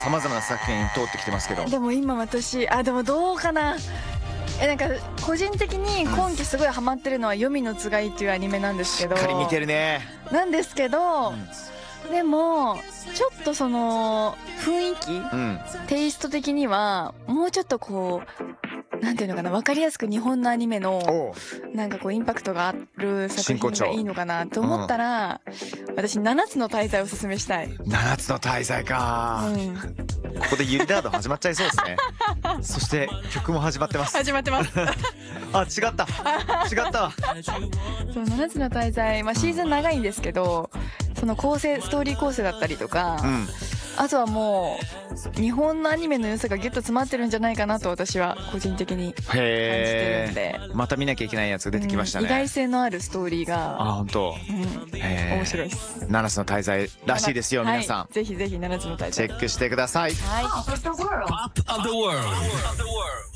さまざまな作品通ってきてますけど。 でも今私でもどうかな。なんか個人的に今期すごいハマってるのは「黄泉のつがい」っていうアニメなんですけど。 しっかり見てるね。 なんですけど、でもちょっとその雰囲気、テイスト的にはもうちょっとこうなんていうのかな、分かりやすく日本のアニメのなんかこうインパクトがある作品がいいのかなと思ったら、私7つの大罪をおすすめしたい。 7つの大罪か、ここでユリダード始まっちゃいそうですね。そして曲も始まってます。 始まってます違ったわ。 そう7つの大罪、シーズン長いんですけど、その構成ストーリー構成だったりとか、あとはもう日本のアニメの良さがギュッと詰まってるんじゃないかなと私は個人的に感じてるんで。 また見なきゃいけないやつが出てきましたね。 意外性のあるストーリーが本当、 面白いです。 7つの大罪らしいですよ、皆さん。 ぜひぜひ7つの大罪チェックしてください。 はい。